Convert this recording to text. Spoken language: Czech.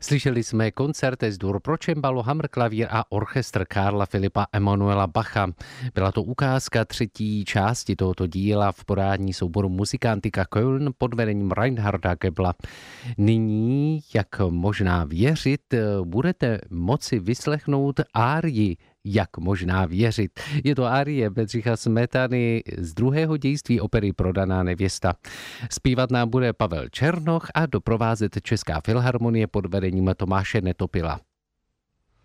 Slyšeli jsme koncert S-dur pro cembalo, hamrklavír a orchestr Karla Filipa Emanuela Bacha. Byla to ukázka třetí části tohoto díla v podání souboru Musikantika Köln pod vedením Reinharda Gebla. Nyní, jak možná věřit, budete moci vyslechnout árii Jak možná věřit. Je to árie Bedřicha Smetany z druhého dějství opery Prodaná nevěsta. Zpívat nám bude Pavel Černoch a doprovázet Česká filharmonie pod vedením Tomáše Netopila.